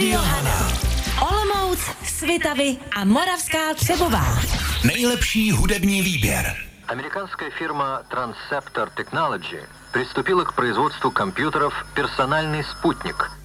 Radio Hana. Olomouc, Svitavy a Moravská Třebová. Nejlepší hudební výběr. Американская фирма Transceptor Technology приступила к производству компьютеров «Персональный спутник»,